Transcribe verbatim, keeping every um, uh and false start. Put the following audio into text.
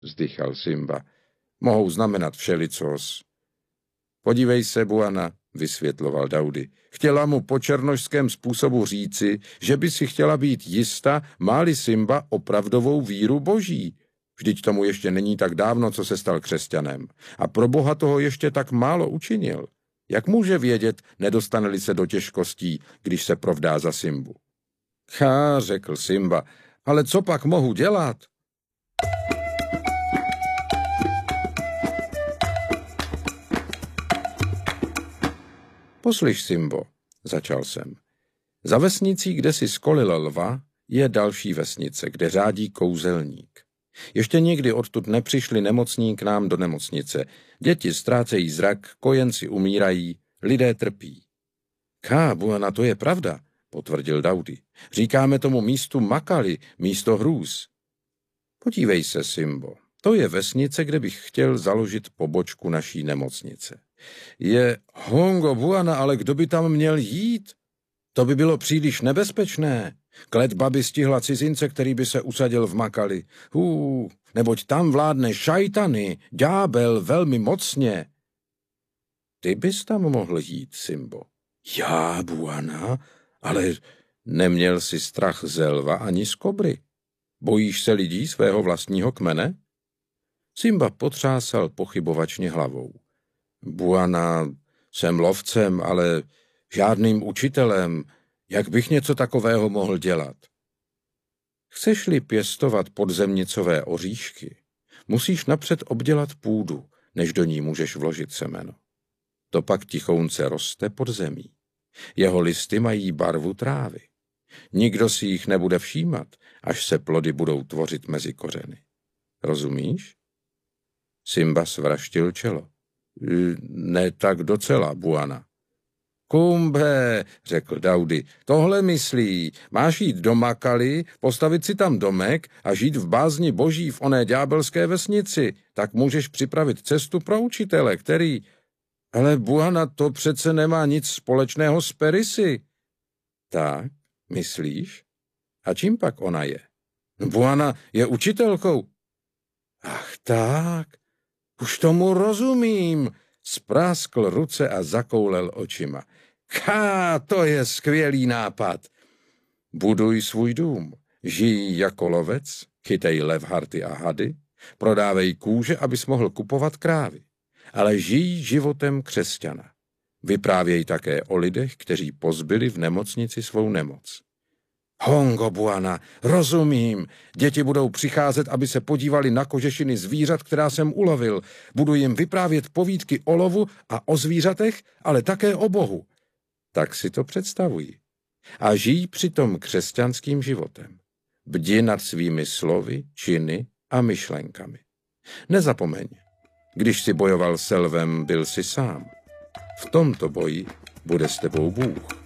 vzdychal Simba. Mohou znamenat všelicos. Podívej se, Buana, vysvětloval Daudy. Chtěla mu po černošském způsobu říci, že by si chtěla být jista, má-li Simba opravdovou víru boží. Vždyť tomu ještě není tak dávno, co se stal křesťanem. A pro Boha toho ještě tak málo učinil. Jak může vědět, nedostane-li se do těžkostí, když se provdá za Simbu? Chá, řekl Simba, ale co pak mohu dělat? Poslyš, Simbo, začal jsem. Za vesnicí, kde si skolil lva, je další vesnice, kde řádí kouzelník. Ještě nikdy odtud nepřišli nemocní k nám do nemocnice. Děti ztrácejí zrak, kojenci umírají, lidé trpí. Ká, Buana, to je pravda, potvrdil Daudy. Říkáme tomu místu Makali, místo hrůz. Podívej se, Simbo, to je vesnice, kde bych chtěl založit pobočku naší nemocnice. Je hongo, Buana, ale kdo by tam měl jít? To by bylo příliš nebezpečné. Kletba by stihla cizince, který by se usadil v Makali. Hů, neboť tam vládne šajtany, ďábel velmi mocně. Ty bys tam mohl jít, Simbo. Já, Buana, ale neměl jsi strach ze lva ani z kobry. Bojíš se lidí svého vlastního kmene? Simba potřásal pochybovačně hlavou. Buana, jsem lovcem, ale žádným učitelem. Jak bych něco takového mohl dělat? Chceš-li pěstovat podzemnicové oříšky, musíš napřed obdělat půdu, než do ní můžeš vložit semeno. To pak tichounce roste pod zemí. Jeho listy mají barvu trávy. Nikdo si jich nebude všímat, až se plody budou tvořit mezi kořeny. Rozumíš? Simba svraštil čelo. Ne tak docela, Buana. Kumbe, řekl Daudy, tohle myslí, máš jít do Makali, postavit si tam domek a žít v bázni boží v oné ďábelské vesnici, tak můžeš připravit cestu pro učitele, který... Ale Buana, to přece nemá nic společného s Perisy. Tak, myslíš? A čím pak ona je? Buana je učitelkou. Ach tak, už tomu rozumím, spráskl ruce a zakoulel očima. Chá, to je skvělý nápad. Buduj svůj dům, žij jako lovec, chytej levharty a hady, prodávej kůže, abys mohl kupovat krávy, ale žij životem křesťana. Vyprávěj také o lidech, kteří pozbyli v nemocnici svou nemoc. Hongo, Buana, rozumím. Děti budou přicházet, aby se podívali na kožešiny zvířat, která jsem ulovil. Budu jim vyprávět povídky o lovu a o zvířatech, ale také o Bohu. Tak si to představuji. A žij přitom křesťanským životem. Bdi nad svými slovy, činy a myšlenkami. Nezapomeň, když si bojoval s lvem, byl si sám. V tomto boji bude s tebou Bůh.